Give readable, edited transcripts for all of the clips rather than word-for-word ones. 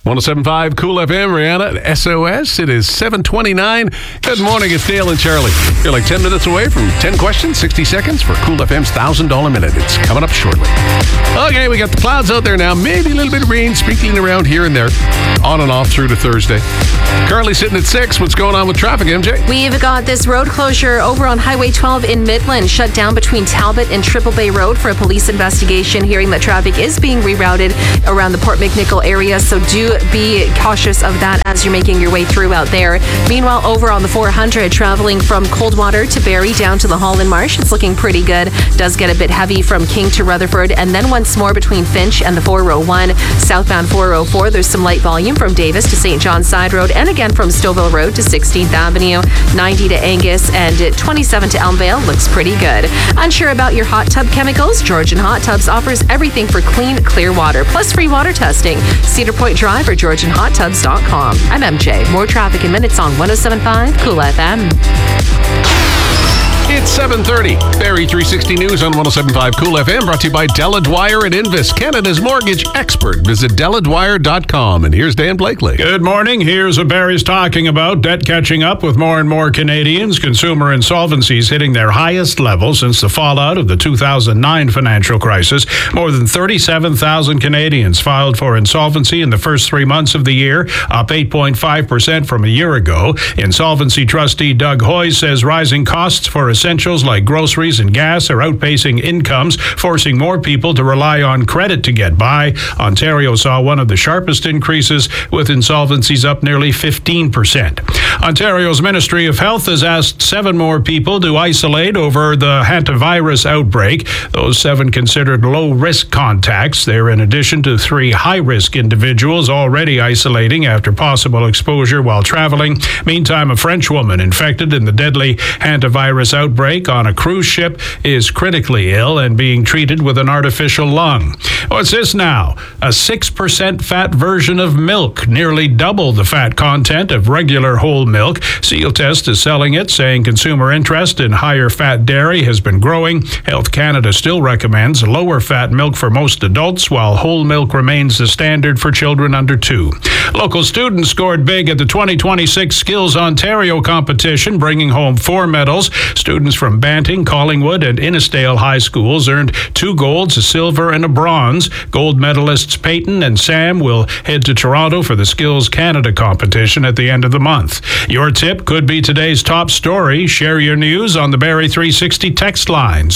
107.5 Cool FM, Rihanna at SOS. It is 7:29. Good morning, it's Dale and Charlie. You're like 10 minutes away from 10 questions, 60 seconds for Cool FM's $1,000 minute. It's coming up shortly. Okay, we got the clouds out there now. Maybe a little bit of rain sprinkling around here and there. On and off through to Thursday. Currently sitting at 6. What's going on with traffic, MJ? We've got this road closure over on Highway 12 in Midland, shut down between Talbot and Triple Bay Road for a police investigation. Hearing that traffic is being rerouted around the Port McNichol area, so do be cautious of that as you're making your way through out there. Meanwhile, over on the 400, traveling from Coldwater to Barrie down to the Holland Marsh, it's looking pretty good. Does get a bit heavy from King to Rutherford, and then once more between Finch and the 401. Southbound 404, there's some light volume from Davis to St. John's Side Road, and again from Stouffville Road to 16th Avenue. 90 to Angus, and 27 to Elmvale looks pretty good. Unsure about your hot tub chemicals? Georgian Hot Tubs offers everything for clean, clear water, plus free water testing. Cedar Point Drive or GeorgianHotTubs.com. I'm MJ. More traffic in minutes on 107.5 Cool FM. It's 7:30. Barrie 360 News on 107.5 Cool FM, brought to you by Della Dwyer at Invis, Canada's mortgage expert. Visit DellaDwyer.com. And here's Dan Blakely. Good morning. Here's what Barrie's talking about. Debt catching up with more and more Canadians. Consumer insolvencies hitting their highest level since the fallout of the 2009 financial crisis. More than 37,000 Canadians filed for insolvency in the first 3 months of the year, up 8.5% from a year ago. Insolvency trustee Doug Hoy says rising costs for essentials like groceries and gas are outpacing incomes, forcing more people to rely on credit to get by. Ontario saw one of the sharpest increases, with insolvencies up nearly 15%. Ontario's Ministry of Health has asked 7 more people to isolate over the hantavirus outbreak. Those 7 considered low-risk contacts. They're in addition to 3 high-risk individuals already isolating after possible exposure while traveling. Meantime, a French woman infected in the deadly hantavirus outbreak on a cruise ship is critically ill and being treated with an artificial lung. What's this now? A 6% fat version of milk, nearly double the fat content of regular whole milk. Sealtest is selling it, saying consumer interest in higher fat dairy has been growing. Health Canada still recommends lower fat milk for most adults, while whole milk remains the standard for children under 2. Local students scored big at the 2026 Skills Ontario competition, bringing home 4 medals. Students from Banting, Collingwood, and Innisdale High Schools earned 2 golds, a silver, and a bronze. Gold medalists Peyton and Sam will head to Toronto for the Skills Canada competition at the end of the month. Your tip could be today's top story. Share your news on the Barrie 360 text line,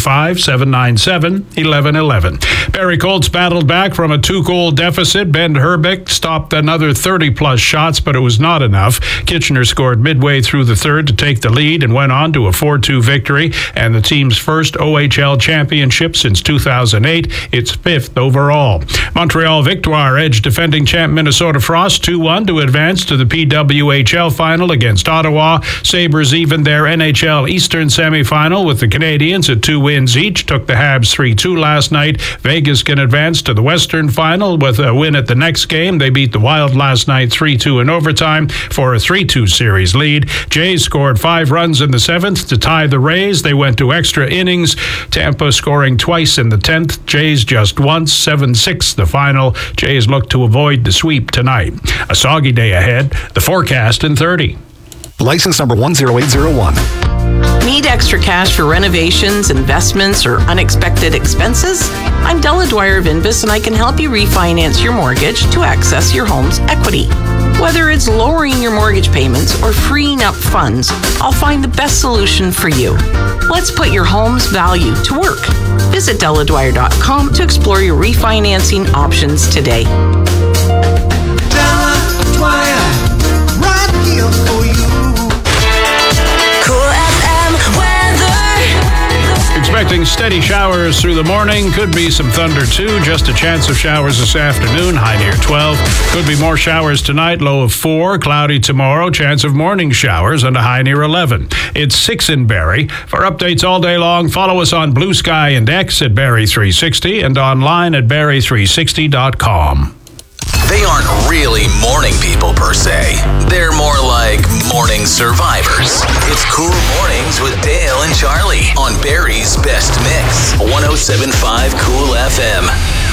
705-797-1111. Barrie Colts battled back from a 2-goal deficit. Ben Herbeck stopped another 30-plus shots, but it was not enough. Kitchener scored midway through the third to take the lead and went on to a 4-2 victory and the team's first OHL championship since 2008, its 5th overall. Montreal Victoire edged defending champ Minnesota Frost 2-1 to advance to the PWHL final against Ottawa. Sabres evened their NHL Eastern semifinal with the Canadiens at 2 wins each, took the Habs 3-2 last night. Vegas can advance to the Western final with a win at the next game. They beat the Wild last night 3-2 in overtime for a 3-2 series lead. Jays scored 5 runs in the 7th to tie the Rays. They went to extra innings. Tampa scoring twice in the 10th. Jays just once, 7-6 the final. Jays look to avoid the sweep tonight. A soggy day ahead. The forecast in 30. License number 10801. Need extra cash for renovations, investments, or unexpected expenses? I'm Della Dwyer of Invis, and I can help you refinance your mortgage to access your home's equity. Whether it's lowering your mortgage payments or freeing up funds, I'll find the best solution for you. Let's put your home's value to work. Visit DellaDwyer.com to explore your refinancing options today. Della Dwyer, right here for you. Expecting steady showers through the morning. Could be some thunder too. Just a chance of showers this afternoon. High near 12. Could be more showers tonight. Low of 4. Cloudy tomorrow. Chance of morning showers and a high near 11. It's 6 in Barrie. For updates all day long, follow us on Blue Sky and X at Barrie 360 and online at Barrie360.com. They aren't really morning people per se. They're more like morning survivors. It's Cool Mornings with Dale and Charlie on Barrie's Best Mix, 107.5 Cool FM.